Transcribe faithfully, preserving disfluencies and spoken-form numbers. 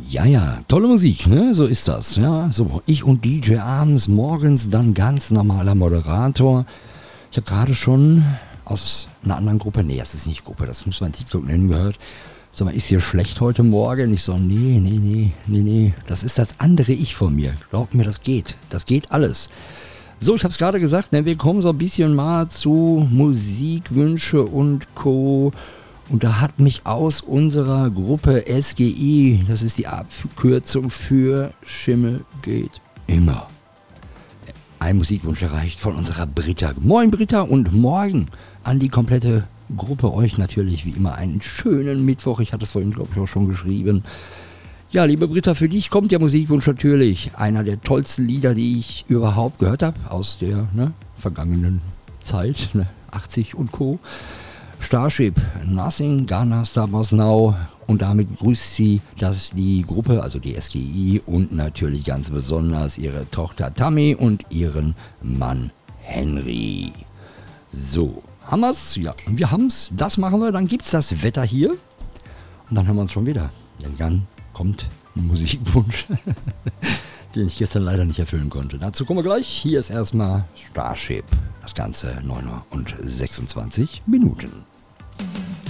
Ja, ja, tolle Musik, ne? So ist das. Ja, so, ich und D J abends, morgens dann ganz normaler Moderator. Ich habe gerade schon aus einer anderen Gruppe, nee, das ist nicht Gruppe, das muss man TikTok nennen, gehört. Sag mal, ist dir schlecht heute Morgen? Ich so, nee, nee, nee, nee, nee, das ist das andere Ich von mir. Glaubt mir, das geht. Das geht alles. So, ich habe es gerade gesagt, ne, wir kommen so ein bisschen mal zu Musikwünsche und Co. Und da hat mich aus unserer Gruppe S G I, das ist die Abkürzung für Schimmel geht immer, ein Musikwunsch erreicht von unserer Britta. Moin Britta und morgen an die komplette Gruppe, euch natürlich wie immer einen schönen Mittwoch. Ich hatte es vorhin, glaube ich, auch schon geschrieben. Ja, liebe Britta, für dich kommt der Musikwunsch natürlich. Einer der tollsten Lieder, die ich überhaupt gehört habe aus der ne, vergangenen Zeit, ne, achtzig und Co. Starship, Nothing Gonna Stop Us Now. Und damit grüßt sie das, die Gruppe, also die S G I und natürlich ganz besonders ihre Tochter Tammy und ihren Mann Henry. So, haben wir's? Ja, wir haben's. Das machen wir. Dann gibt's das Wetter hier. Und dann hören wir uns schon wieder. Denn dann kommt ein Musikwunsch, den ich gestern leider nicht erfüllen konnte. Dazu kommen wir gleich. Hier ist erstmal Starship. Das Ganze neun Uhr und sechsundzwanzig Minuten.